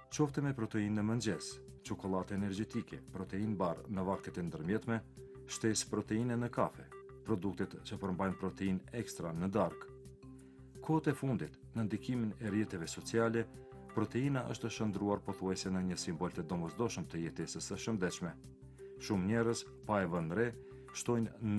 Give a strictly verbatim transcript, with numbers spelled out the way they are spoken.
qoftë me proteinë në mëngjes, çokoladë energjetike, protein bar në vaktet e ndërmjetme, shtesë proteine në kafe, produktet që përmbajnë proteinë ekstra në darkë. Kohët e fundit, në ndikimin e rrjeteve sociale, proteina është shndruar pothuajse në një simbol të domosdoshëm të jetesës së shëndetshme. Shumë njerëz, pa e vënë re, shtojnë